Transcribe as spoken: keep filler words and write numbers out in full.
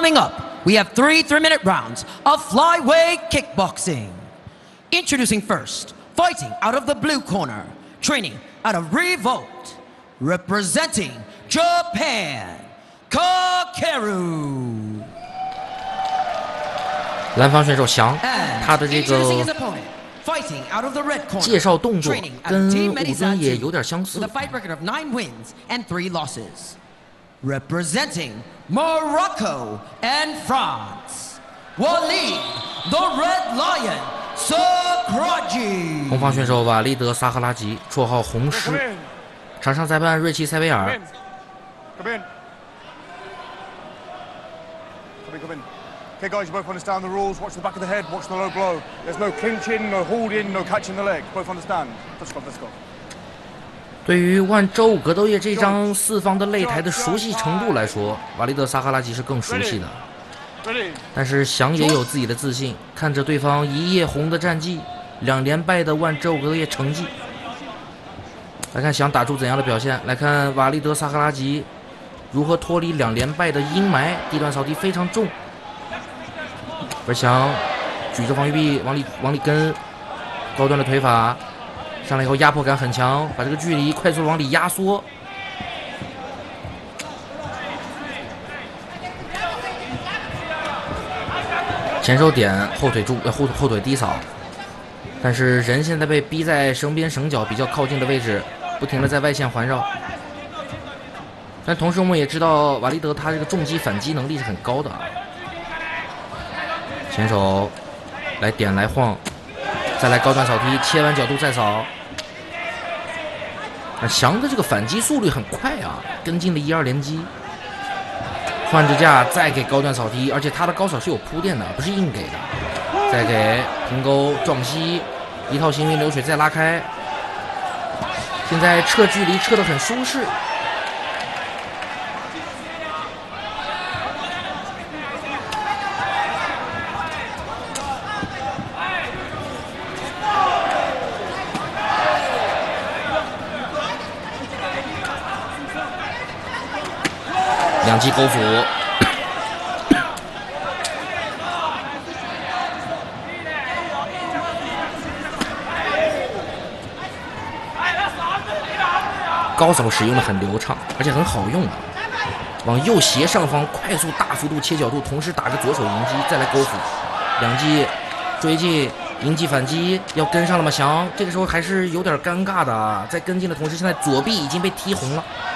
Coming up, we have three three-minute rounds of flyweight kickboxing. Introducing first, fighting out of the blue corner, training out of Revolt, representing Japan, Kakeru. 蓝方选手翔，他的这个介绍动作跟武尊也有点相似。 Representing Morocco and France, Walid the Red Lion Sakraji. 红方选手瓦利德·萨赫拉吉，绰号红狮，场上裁判瑞奇·塞维尔。 Okay, guys, you both understand the rules. Watch the back of the head, watch the low blow. There's no clinching, no holding, no catching the leg. Both understand. Let's go, let's go. 对于万州格斗业这张四方的擂台的熟悉程度来说，瓦利德·萨哈拉吉是更熟悉的。但是翔也有自己的自信，看着对方一夜红的战绩，两连败的万州格斗业成绩，来看翔打出怎样的表现。来看瓦利德·萨哈拉吉如何脱离两连败的阴霾，地段扫地非常重。而翔举着防御臂往里往里跟，高端的腿法上来以后压迫感很强，把这个距离快速往里压缩。前手点后腿住后后腿低扫，但是人现在被逼在绳边绳脚比较靠近的位置，不停的在外线环绕。但同时我们也知道瓦利德他这个重击反击能力是很高的啊。前手来点来晃，再来高段扫踢，切完角度再扫。翔的这个反击速率很快啊，跟进了一二连击，换支架再给高段扫踢，而且他的高扫是有铺垫的，不是硬给的。再给平勾撞膝，一套行云流水再拉开。现在撤距离撤得很舒适。两记勾斧，高扫使用的很流畅，而且很好用啊！往右斜上方快速大幅度切角度，同时打着左手迎击，再来勾斧，两记追击迎击反击，要跟上了吗？翔这个时候还是有点尴尬的啊，在跟进的同时，现在左臂已经被踢红了。